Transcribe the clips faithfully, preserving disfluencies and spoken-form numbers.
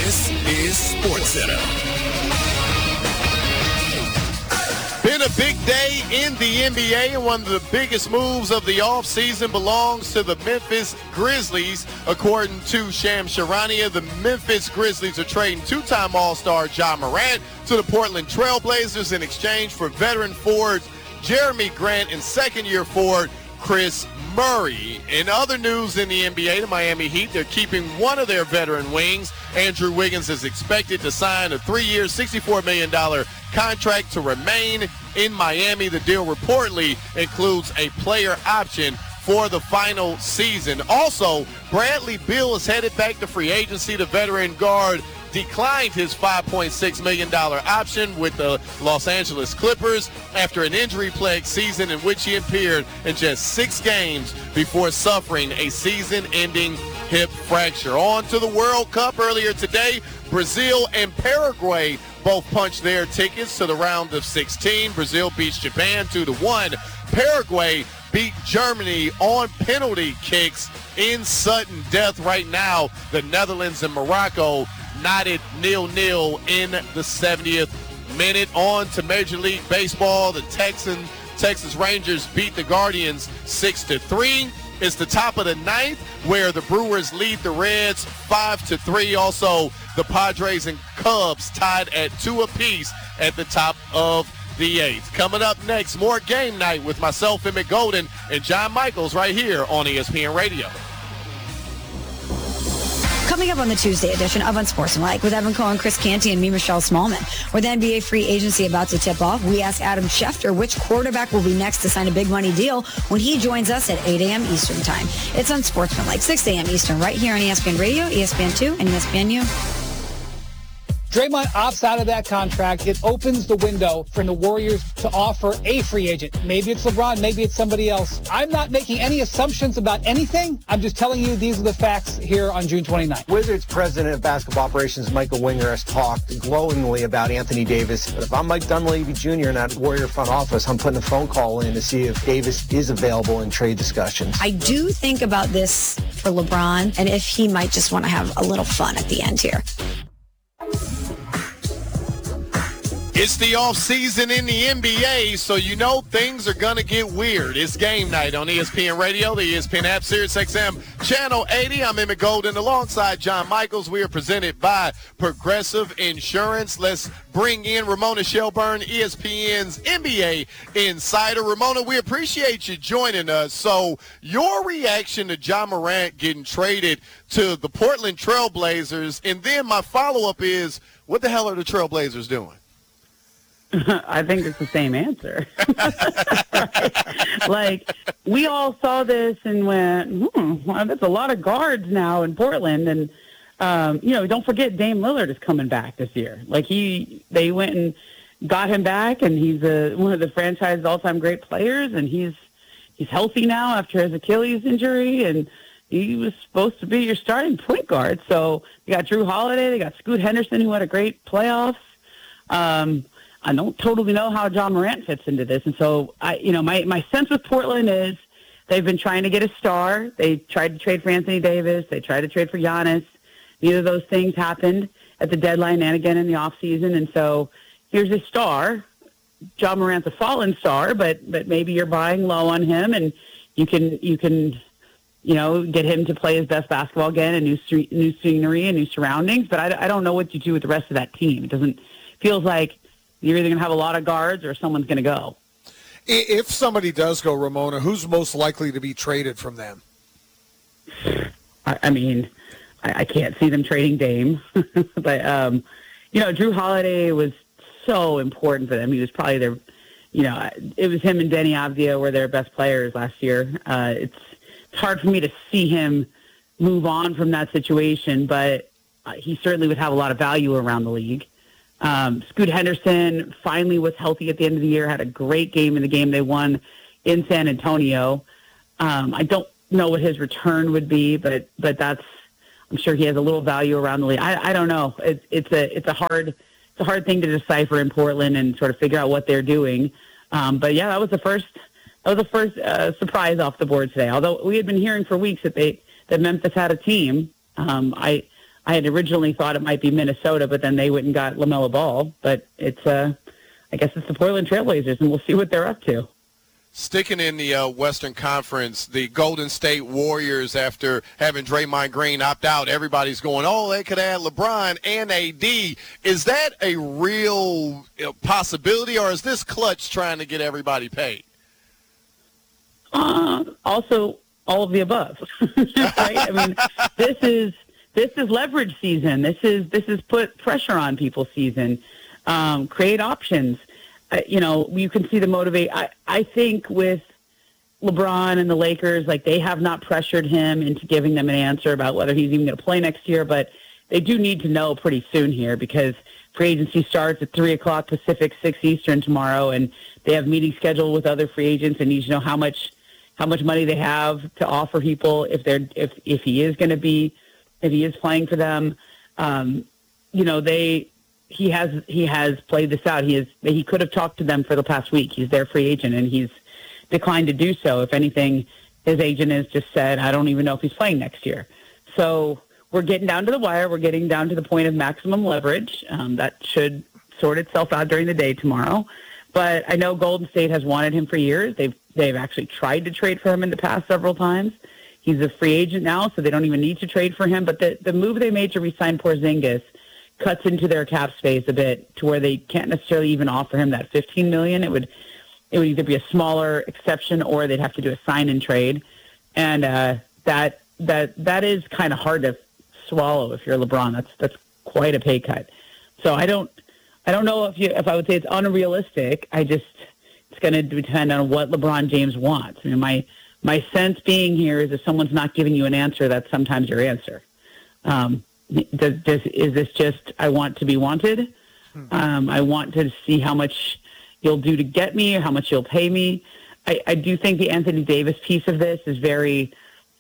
This is SportsCenter. Been a big day in the N B A, and one of the biggest moves of the offseason belongs to the Memphis Grizzlies. According to Shams Charania, the Memphis Grizzlies are trading two-time All-Star Ja Morant to the Portland Trail Blazers in exchange for veteran forwards Jeremy Grant and second-year forward Chris Murray. In other news in the N B A, the Miami Heat, they're keeping one of their veteran wings. Andrew Wiggins is expected to sign a three-year, sixty-four million dollars contract to remain in Miami. The deal reportedly includes a player option for the final season. Also, Bradley Beal is headed back to free agency. The veteran guard declined his five point six million dollars option with the Los Angeles Clippers after an injury-plagued season in which he appeared in just six games before suffering a season-ending hip fracture. On to the World Cup earlier today. Brazil and Paraguay both punched their tickets to the round of sixteen. Brazil beats Japan two to one. Paraguay beat Germany on penalty kicks in sudden death. Right now, the Netherlands and Morocco knotted nil-nil in the seventieth minute. On to Major League Baseball. The Texan, Texas Rangers beat the Guardians six to three. It's the top of the ninth where the Brewers lead the Reds five to three. Also, the Padres and Cubs tied at two apiece at the top of the eighth. Coming up next, more Game Night with myself, Emmett Golden, and John Michaels right here on E S P N Radio. Coming up on the Tuesday edition of Unsportsmanlike with Evan Cohen, Chris Canty, and me, Michelle Smallman. With the N B A free agency about to tip off, we ask Adam Schefter which quarterback will be next to sign a big money deal when he joins us at eight a.m. Eastern Time. It's Unsportsmanlike, six a.m. Eastern, right here on E S P N Radio, E S P N two, and E S P N U. Draymond opts out of that contract. It opens the window for the Warriors to offer a free agent. Maybe it's LeBron. Maybe it's somebody else. I'm not making any assumptions about anything. I'm just telling you these are the facts here on June twenty-ninth. Wizards president of basketball operations, Michael Winger, has talked glowingly about Anthony Davis. But if I'm Mike Dunleavy Junior in that Warrior front office, I'm putting a phone call in to see if Davis is available in trade discussions. I do think about this for LeBron and if he might just want to have a little fun at the end here. It's the offseason in the N B A, so you know things are going to get weird. It's Game Night on E S P N Radio, the E S P N app, Sirius X M, Channel eighty. I'm Emmett Golden alongside John Michaels. We are presented by Progressive Insurance. Let's bring in Ramona Shelburne, E S P N's N B A insider. Ramona, we appreciate you joining us. So your reaction to Ja Morant getting traded to the Portland Trail Blazers, and then my follow-up is, what the hell are the Trail Blazers doing? I think it's the same answer. Right? Like, we all saw this and went, hmm, well, that's a lot of guards now in Portland. And, um, you know, don't forget Dame Lillard is coming back this year. Like, he, they went and got him back, and he's a, one of the franchise's all-time great players, and he's he's healthy now after his Achilles injury, and he was supposed to be your starting point guard. So they got Drew Holiday, they got Scoot Henderson, who had a great playoffs. Um, I don't totally know how Ja Morant fits into this. And so, I, you know, my, my sense with Portland is they've been trying to get a star. They tried to trade for Anthony Davis. They tried to trade for Giannis. Neither of those things happened at the deadline and again in the offseason. And so here's a star. Ja Morant's a fallen star, but but maybe you're buying low on him, and you can, you can you know, get him to play his best basketball again, and new, new scenery and new surroundings. But I, I don't know what you do with the rest of that team. It doesn't feels like you're either going to have a lot of guards or someone's going to go. If somebody does go, Ramona, who's most likely to be traded from them? I, I mean, I, I can't see them trading Dame. but, um, you know, Drew Holiday was so important for them. He was probably their, you know, it was him and Denny Avdia were their best players last year. Uh, it's, it's hard for me to see him move on from that situation, but uh, he certainly would have a lot of value around the league. Um, Scoot Henderson finally was healthy at the end of the year, had a great game in the game they won in San Antonio. Um, I don't know what his return would be, but but that's I'm sure he has a little value around the league. I, I don't know. It's it's a it's a hard it's a hard thing to decipher in Portland and sort of figure out what they're doing. Um, but yeah, that was the first that was the first uh, surprise off the board today. Although we had been hearing for weeks that they that Memphis had a team. Um, I. I had originally thought it might be Minnesota, but then they went and got LaMelo Ball. But it's, uh, I guess it's the Portland Trailblazers, and we'll see what they're up to. Sticking in the uh, Western Conference, the Golden State Warriors, after having Draymond Green opt out, everybody's going, oh, they could add LeBron and A D. Is that a real possibility, or is this Clutch trying to get everybody paid? Uh, also, all of the above. Right? I mean, this is this is leverage season. This is this is put pressure on people season. Um, create options. Uh, you know, you can see the motivate. I, I think with LeBron and the Lakers, like they have not pressured him into giving them an answer about whether he's even going to play next year, but they do need to know pretty soon here because free agency starts at three o'clock Pacific, six Eastern tomorrow, and they have meetings scheduled with other free agents and need to know how much how much money they have to offer people if they're if if he is going to be if he is playing for them. Um, you know, they. He has he has played this out. He is he could have talked to them for the past week. He's their free agent, and he's declined to do so. If anything, his agent has just said, "I don't even know if he's playing next year." So we're getting down to the wire. We're getting down to the point of maximum leverage. Um, that should sort itself out during the day tomorrow. But I know Golden State has wanted him for years. They've they've actually tried to trade for him in the past several times. He's a free agent now, so they don't even need to trade for him. But the the move they made to re-sign Porzingis cuts into their cap space a bit to where they can't necessarily even offer him that fifteen million dollars. It would it would either be a smaller exception or they'd have to do a sign and trade. And uh, that that that is kind of hard to swallow if you're LeBron. That's that's quite a pay cut. So I don't I don't know if you if I would say it's unrealistic. I just it's going to depend on what LeBron James wants. I mean, my my sense being here is if someone's not giving you an answer, that's sometimes your answer. Um, Does, does, is this just, I want to be wanted? Um, I want to see how much you'll do to get me, how much you'll pay me. I, I do think the Anthony Davis piece of this is very,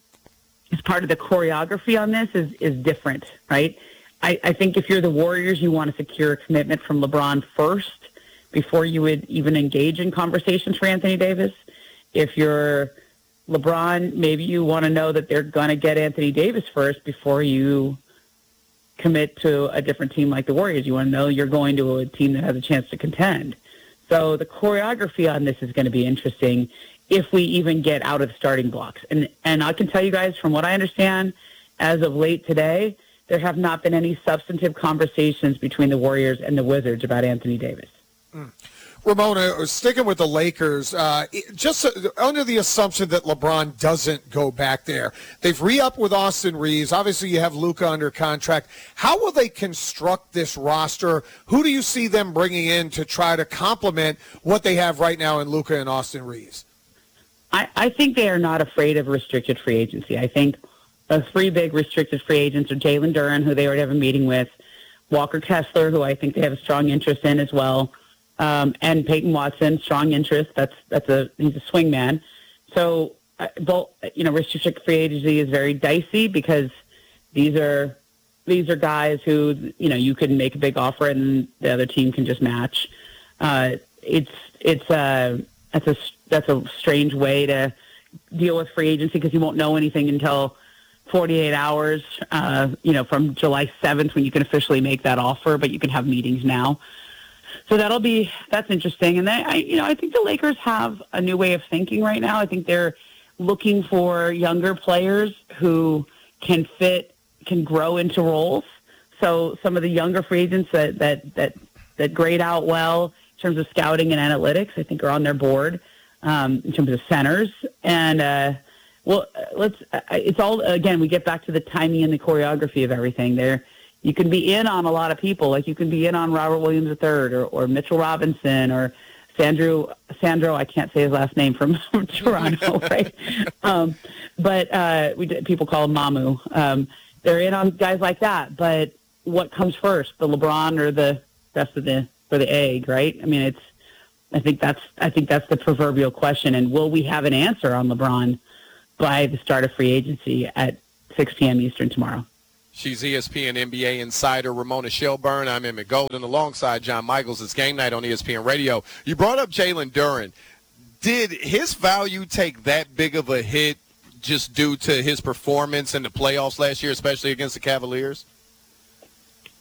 is part of the choreography on this is, is different, right? I, I think if you're the Warriors, you want to secure a commitment from LeBron first before you would even engage in conversations for Anthony Davis. If you're LeBron, maybe you want to know that they're going to get Anthony Davis first before you commit to a different team like the Warriors. You want to know you're going to a team that has a chance to contend. So the choreography on this is going to be interesting if we even get out of the starting blocks. And and I can tell you guys, from what I understand, as of late today, there have not been any substantive conversations between the Warriors and the Wizards about Anthony Davis. Mm. Ramona, sticking with the Lakers, uh, just under the assumption that LeBron doesn't go back there. They've re-upped with Austin Reeves. Obviously, you have Luka under contract. How will they construct this roster? Who do you see them bringing in to try to complement what they have right now in Luka and Austin Reeves? I, I think they are not afraid of restricted free agency. I think the three big restricted free agents are Jalen Duren, who they already have a meeting with, Walker Kessler, who I think they have a strong interest in as well, Um, and Peyton Watson, strong interest. That's that's a he's a swing man. So, uh, both you know, restricted free agency is very dicey because these are these are guys who you know you can make a big offer and the other team can just match. Uh, it's it's a that's a that's a strange way to deal with free agency because you won't know anything until forty-eight hours. Uh, you know, from July seventh when you can officially make that offer, but you can have meetings now. So that'll be that's interesting, and then I, you know, I think the Lakers have a new way of thinking right now. I think they're looking for younger players who can fit, can grow into roles. So some of the younger free agents that that that, that grade out well in terms of scouting and analytics, I think, are on their board um, in terms of centers. And uh, well, let's. It's all again. We get back to the timing and the choreography of everything. There. You can be in on a lot of people, like you can be in on Robert Williams the third or, or Mitchell Robinson or Sandro, Sandro, I can't say his last name, from, from Toronto, right? Um, but uh, we people call him Mamu. Um, they're in on guys like that. But what comes first, the LeBron or the rest of the or the egg, right? I mean, it's. I think that's. I think that's the proverbial question. And will we have an answer on LeBron by the start of free agency at six p.m. Eastern tomorrow? She's E S P N N B A insider Ramona Shelburne. I'm Emmett Golden alongside John Michaels. It's Game Night on E S P N Radio. You brought up Jalen Duren. Did his value take that big of a hit just due to his performance in the playoffs last year, especially against the Cavaliers?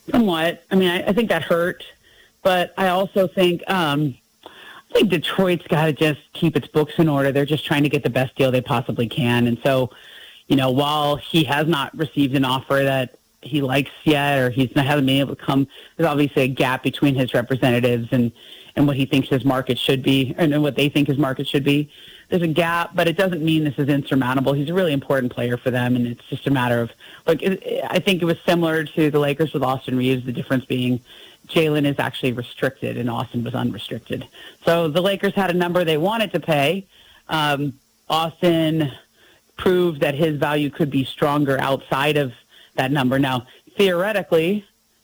Somewhat. I mean, I, I think that hurt, but I also think um, I think Detroit's got to just keep its books in order. They're just trying to get the best deal they possibly can, and so, you know, while he has not received an offer that he likes yet, or he's not hasn't been able to come, there's obviously a gap between his representatives and, and what he thinks his market should be, and what they think his market should be. There's a gap, but it doesn't mean this is insurmountable. He's a really important player for them, and it's just a matter of, like, it, I think it was similar to the Lakers with Austin Reeves, the difference being Jalen is actually restricted and Austin was unrestricted. So the Lakers had a number they wanted to pay. Um, Austin proved that his value could be stronger outside of that number. Now, theoretically,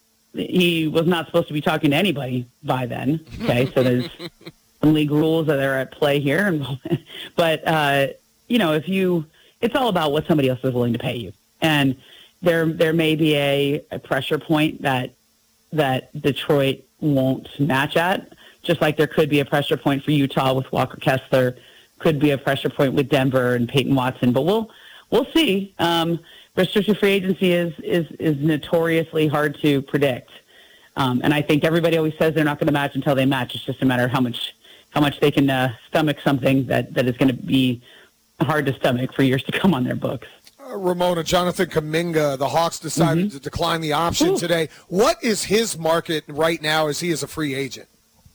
he was not supposed to be talking to anybody by then. Okay, so there's some league rules that are at play here. But, uh, you know, if you, it's all about what somebody else is willing to pay you. And there there may be a, a pressure point that that Detroit won't match at, just like there could be a pressure point for Utah with Walker Kessler, could be a pressure point with Denver and Peyton Watson. But we'll we'll see. Um, restricted free agency is, is, is notoriously hard to predict. Um, and I think everybody always says they're not going to match until they match. It's just a matter of how much how much they can uh, stomach something that, that is going to be hard to stomach for years to come on their books. Uh, Ramona, Jonathan Kuminga, the Hawks decided mm-hmm. to decline the option Ooh. today. What is his market right now as he is a free agent?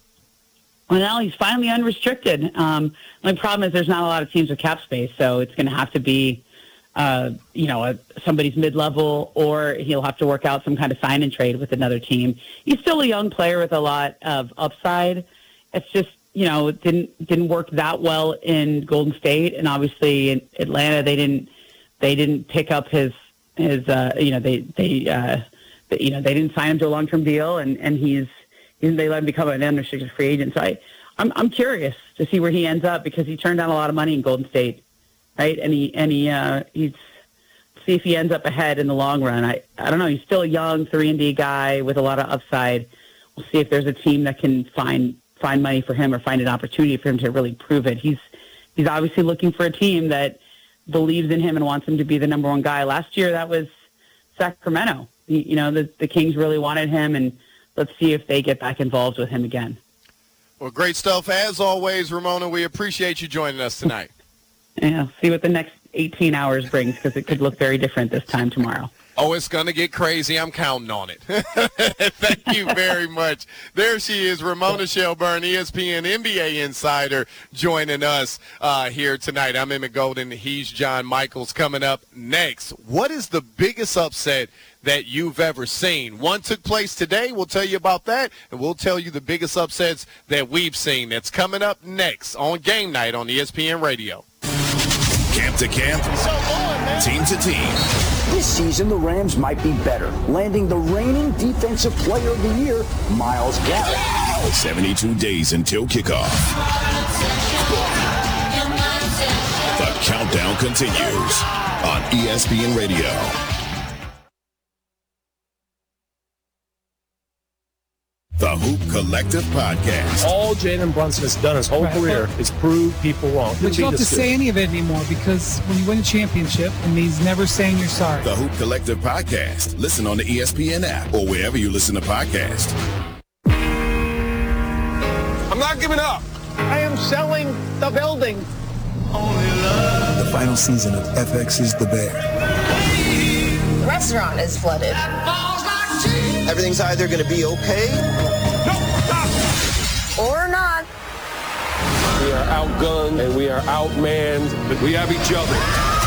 Well, now he's finally unrestricted. Um, my problem is there's not a lot of teams with cap space, so it's going to have to be, uh, you know, a, somebody's mid-level, or he'll have to work out some kind of sign and trade with another team. He's still a young player with a lot of upside. It's just, you know, it didn't didn't work that well in Golden State, and obviously in Atlanta they didn't they didn't pick up his his uh, you know they they uh, you know they didn't sign him to a long term deal, and and he's they let him become an unrestricted free agent. So I I'm I'm curious to see where he ends up, because he turned down a lot of money in Golden State, right? And he and he uh, he's see if he ends up ahead in the long run. I I don't know. He's still a young three and D guy with a lot of upside. We'll see if there's a team that can find. find money for him or find an opportunity for him to really prove it. He's he's obviously looking for a team that believes in him and wants him to be the number one guy. Last year, that was Sacramento. He, you know, the, the Kings really wanted him, and let's see if they get back involved with him again. Well, great stuff. As always, Ramona, we appreciate you joining us tonight. Yeah, see what the next eighteen hours brings, because it could look very different this time tomorrow. Oh, it's going to get crazy. I'm counting on it. Thank you very much. There she is, Ramona Shelburne, E S P N N B A insider, joining us uh, here tonight. I'm Emmett Golden. He's John Michaels. Coming up next, what is the biggest upset that you've ever seen? One took place today. We'll tell you about that, and we'll tell you the biggest upsets that we've seen. That's coming up next on Game Night on E S P N Radio. Camp to camp, so on, team to team. This season, the Rams might be better, landing the reigning Defensive Player of the Year, Myles Garrett. seventy-two days until kickoff. The countdown continues on E S P N Radio. The Hoop Collective Podcast. All Jalen Brunson has done his whole right. career is prove people wrong. But you don't have to say any of it anymore, because when you win a championship, it means never saying you're sorry. The Hoop Collective Podcast. Listen on the E S P N app or wherever you listen to podcasts. I'm not giving up. I am selling the building. The final season of F X is the Bear. The restaurant is flooded. Everything's either going to be okay or not. We are outgunned and we are outmanned, but we have each other.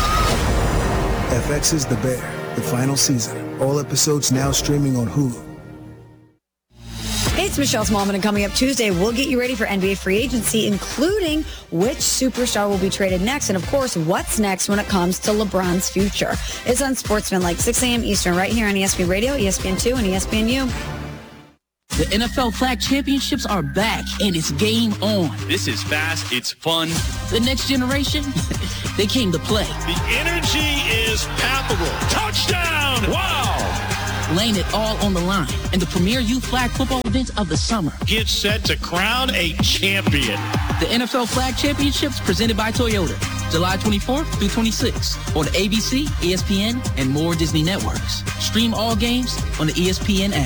F X is the Bear, the final season. All episodes now streaming on Hulu. Hey, it's Michelle Smallman, and coming up Tuesday, we'll get you ready for N B A free agency, including which superstar will be traded next, and of course, what's next when it comes to LeBron's future. It's on Sportsman, six a.m. Eastern, right here on E S P N Radio, E S P N two, and E S P N U. The N F L Flag Championships are back, and it's game on. This is fast. It's fun. The next generation, they came to play. The energy is palpable. Touchdown! Wow! Laying it all on the line in the premier youth flag football event of the summer. Get set to crown a champion. The N F L Flag Championships presented by Toyota. July twenty-fourth through twenty-sixth on the A B C, E S P N, and more Disney networks. Stream all games on the E S P N app.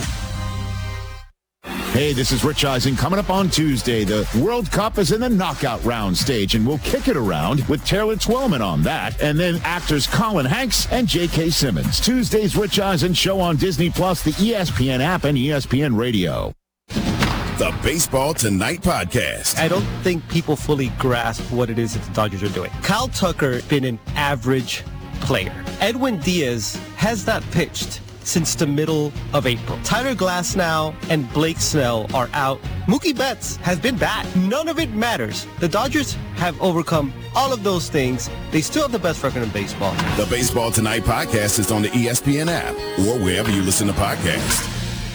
Hey, this is Rich Eisen. Coming up on Tuesday, the World Cup is in the knockout round stage, and we'll kick it around with Taylor Twellman on that, and then actors Colin Hanks and J K. Simmons. Tuesday's Rich Eisen show on Disney Plus, the E S P N app, and E S P N Radio. The Baseball Tonight podcast. I don't think people fully grasp what it is that the Dodgers are doing. Kyle Tucker been an average player. Edwin Diaz has not pitched since the middle of April. Tyler Glasnow and Blake Snell are out. Mookie Betts has been bad. None of it matters. The Dodgers have overcome all of those things. They still have the best record in baseball. The Baseball Tonight podcast is on the E S P N app or wherever you listen to podcasts.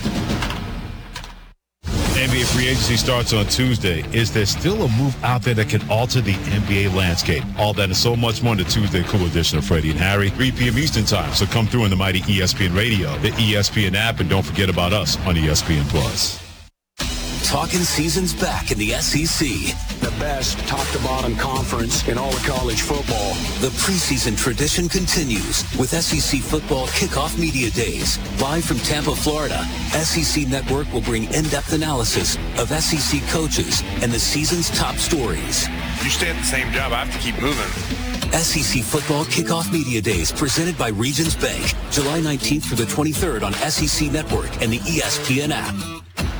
N B A free agency starts on Tuesday. Is there still a move out there that can alter the N B A landscape? All that and so much more in the Tuesday Cool edition of Freddie and Harry, three p.m. Eastern Time. So come through on the mighty E S P N Radio, the E S P N app, and don't forget about us on E S P N Plus. Talking season's back in the S E C. The best top-to-bottom conference in all of college football. The preseason tradition continues with S E C Football Kickoff Media Days. Live from Tampa, Florida, S E C Network will bring in-depth analysis of S E C coaches and the season's top stories. You stay at the same job, I have to keep moving. S E C Football Kickoff Media Days presented by Regions Bank. July nineteenth through the twenty-third on S E C Network and the E S P N app.